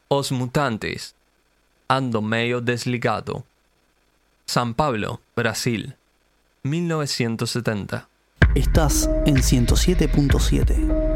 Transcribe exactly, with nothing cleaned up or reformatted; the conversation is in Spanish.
Os Mutantes, Ando Meio Desligado. San Pablo, Brasil, mil novecientos setenta. Estás en ciento siete punto siete.